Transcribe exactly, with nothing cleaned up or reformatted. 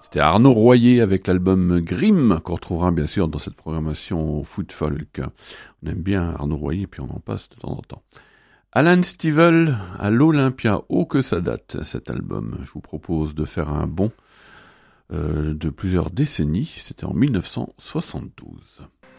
C'était Arnaud Royer avec l'album Grimm, qu'on retrouvera bien sûr dans cette programmation foot folk. On aime bien Arnaud Royer, puis on en passe de temps en temps. Alan Stivell à l'Olympia, oh que ça date cet album. Je vous propose de faire un bond euh, de plusieurs décennies, c'était en mille neuf cent soixante-douze.